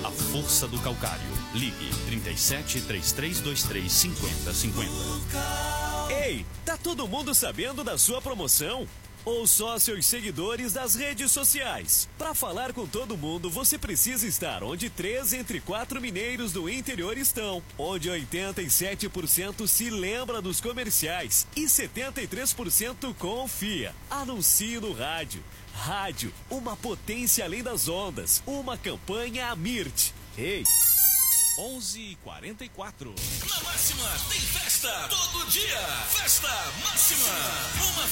a força do calcário. Ligue 37 3323 5050. Ei, tá todo mundo sabendo da sua promoção? Ou só seus seguidores das redes sociais? Para falar com todo mundo, você precisa estar onde 3 entre 4 mineiros do interior estão, onde 87% se lembra dos comerciais e 73% confia. Anuncie no rádio. Rádio, uma potência além das ondas, uma campanha Amirt. Ei! 11h44. Na Máxima tem festa todo dia. Festa Máxima. Uma